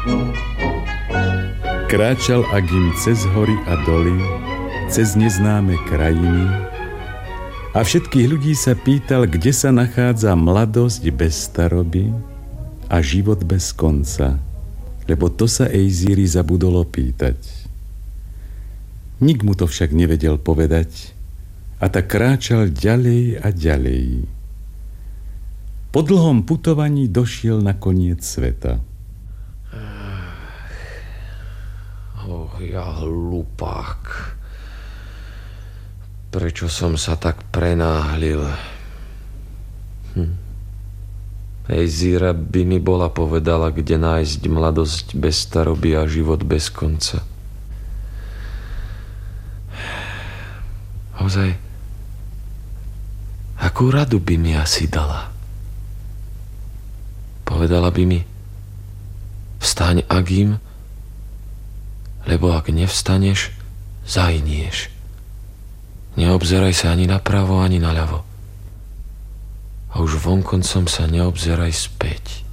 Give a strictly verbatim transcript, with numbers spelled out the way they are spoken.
Kráčal Agim cez hory a doly, cez neznáme krajiny a všetkých ľudí sa pýtal, kde sa nachádza mladosť bez staroby a život bez konca, lebo to sa Ejzíri zabudolo pýtať. Nik mu to však nevedel povedať a tak kráčal ďalej a ďalej. Po dlhom putovaní došiel na koniec sveta. Oh, ja hlupák. Prečo som sa tak prenáhlil? Hm. Ejzíra by mi bola povedala, kde nájsť mladosť bez staroby a život bez konca. Ozaj, akú radu by mi asi dala? Povedala by mi, vstaň, Agim, lebo ak nevstaneš, zahynieš. Neobzeraj sa ani napravo, ani naľavo. A už vonkoncom sa neobzeraj späť.